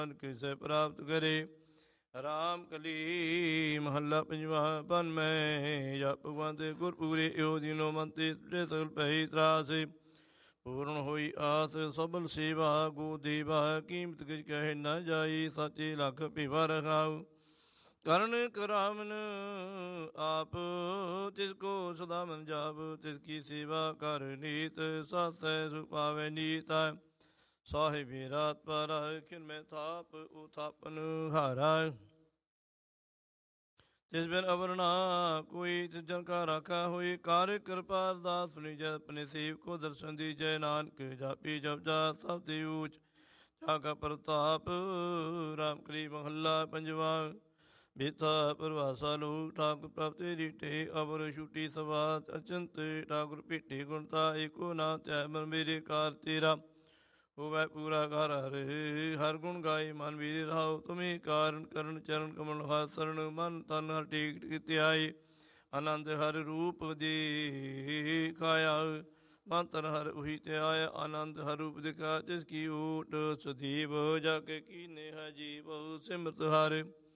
ਕਿਸੇ ਪ੍ਰਾਪਤ ਕਰੇ। ਰਾਮ ਕਲੀ ਮਹੱਲਾ ਪੰਜਵਾ। ਬਨ ਮੈਂ ਜਪ ਭਗਵੰਤ ਗੁਰ ਪੂਰੇ ਏਉ ਦੀਨੋ ਮੰਤੇ ਸਗਲ ਪਈ ਤਰਾਸੇ। ਪੂਰਨ ਹੋਈ ਆਸ ਸਬਲ ਸੇਵਾ ਗੋ ਦੇਵਾ। ਕੀਮਤ ਕਿਛ ਕਹਿ ਨਾ ਜਾਈ ਸਾਚੇ ਲਖ ਭਿਵਾ ਰਖਾਉ। ਕਰਨ ਕਰਾਵਨ ਆਪ ਤਿਸ ਕੋ ਸਦਾ ਮਨ ਜਾਪ। ਤਿਸ ਕੀ ਸੇਵਾ ਕਰ ਨੀਤ ਸਾਸੈ ਸੁਖ ਪਾਵੈ ਨੀਤ। ਸਾਹਿਬੀ ਰਾਤ ਪਰ ਖਿਨ ਮੈਂ ਥਾਪ ਉਥਾਪਨ ਹਾਰਾ। ਤਿਸ ਬਿਨ ਅਵਰ ਨਾ ਕੋਈ ਤਿਸ ਜਨ ਕਾ ਰਾਖਾ ਹੋਈ। ਕਾਰ ਕਿਰਪਾ ਅਰਦਾਸ ਸੁਣੀ ਜੈ ਆਪਣੇ ਸੇਵ ਕੋ ਦਰਸ਼ਨ ਦੀ ਜੈ। ਨਾਨਕ ਜਾਪੀ ਜਪ ਜਾ ਸਭ ਤੇ ਊਚ ਜਾ ਕਾ ਪ੍ਰਤਾਪ। ਰਾਮ ਕਲੀ ਮਹੱਲਾ ਪੰਜਵਾ। ਬੇਥਾ ਪ੍ਰਵਾਸਾ ਲੋਕ ਠਾਕੁਰ ਪ੍ਰਾਪਤੀ ਰੀਟੇ। ਅਵਰ ਛੁਟੀ ਸਵਾਤ ਅਚੰਤ ਠਾਕੁਰ ਭੇਟੇ। ਗੁਣਤਾ ਏਕੋ ਨਾ ਧਿਆਇ ਮਨ ਮੇਰੇ। ਕਾਰ ਤੇਰਾ ਹੋਵੈ ਪੂਰਾ ਘਰ ਹਰਿ। ਹਰ ਗੁਣ ਗਾਏ ਮਨ ਵੀਰੇ ਰਹਾਉ। ਤੁਮੇ ਕਾਰਨ ਕਰਨ ਚਰਨ ਕਮਲ ਹਰ ਸਰਣ। ਮਨ ਤਨ ਹਰ ਟੇਕ ਧਿਆਏ। ਆਨੰਦ ਹਰ ਰੂਪ ਦੇ ਖਾਇਆ। ਮਨ ਤਨ ਹਰ ਉਹੀ ਧਿਆਇਆ। ਆਨੰਦ ਹਰ ਰੂਪ ਦਿਖਾ। ਤਿਸ ਕੀ ਓਟ ਸੁਦੀਪ ਜਾ ਕੇ ਕੀਨੇ ਹੈ ਜੀਵ। ਸਿਮਰਤ ਹਰਿ